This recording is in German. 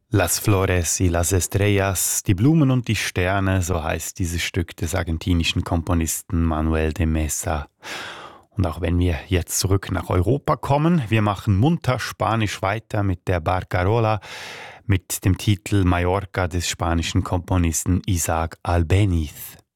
Las Flores y las Estrellas, die Blumen und die Sterne, so heißt dieses Stück des argentinischen Komponisten Manuel de Mesa. Und auch wenn wir jetzt zurück nach Europa kommen, wir machen munter Spanisch weiter mit der Barcarola, mit dem Titel Mallorca des spanischen Komponisten Isaac Albéniz.